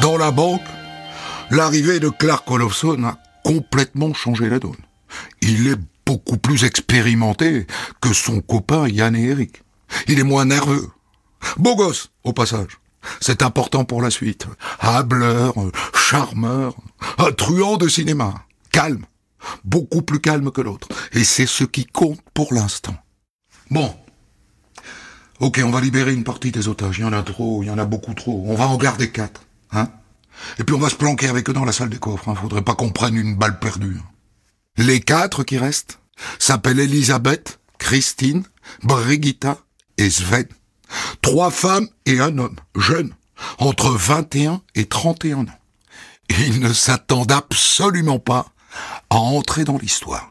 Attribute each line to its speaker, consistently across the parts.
Speaker 1: Dans la banque, l'arrivée de Clark Olofsson a complètement changé la donne. Il est beaucoup plus expérimenté que son copain Yann et Eric. Il est moins nerveux. Beau gosse, au passage. C'est important pour la suite. Hâbleur, charmeur, un truand de cinéma. Calme. Beaucoup plus calme que l'autre. Et c'est ce qui compte pour l'instant. Bon. Ok, on va libérer une partie des otages. Il y en a trop, il y en a beaucoup trop. On va en garder 4. Hein? Et puis on va se planquer avec eux dans la salle des coffres. Faudrait pas qu'on prenne une balle perdue. Les 4 qui restent s'appellent Elisabeth, Christine, Brigitta et Sven. 3 femmes et un homme, jeunes, entre 21 et 31 ans. Ils ne s'attendent absolument pas à entrer dans l'histoire.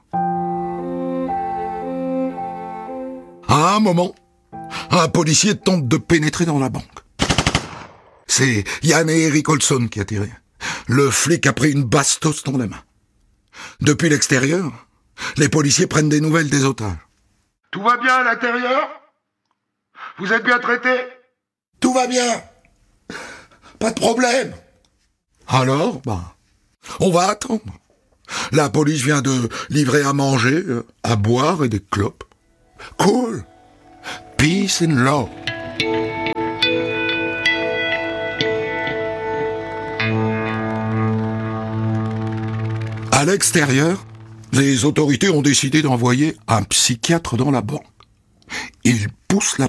Speaker 1: À un moment, un policier tente de pénétrer dans la banque. C'est Yann et Eric Olsson qui a tiré. Le flic a pris une bastos dans la main. Depuis l'extérieur, les policiers prennent des nouvelles des otages.
Speaker 2: Tout va bien à l'intérieur? Vous êtes bien traités?
Speaker 1: Tout va bien. Pas de problème. Alors, on va attendre. La police vient de livrer à manger, à boire et des clopes. Cool. Peace and love. À l'extérieur, les autorités ont décidé d'envoyer un psychiatre dans la banque. Ils poussent la